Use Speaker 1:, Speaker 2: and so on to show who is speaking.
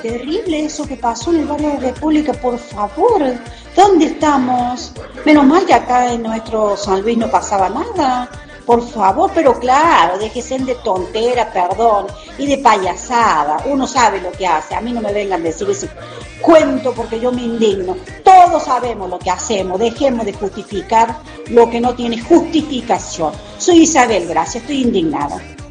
Speaker 1: terrible eso que pasó en el barrio de República, por favor. ¿Dónde estamos? Menos mal que acá en nuestro San Luis no pasaba nada. Por favor, pero claro, déjense de tontera, perdón, y de payasada. Uno sabe lo que hace. A mí no me vengan a decir ese cuento porque yo me indigno. Todos sabemos lo que hacemos. Dejemos de justificar lo que no tiene justificación. Soy Isabel, gracias, estoy indignada.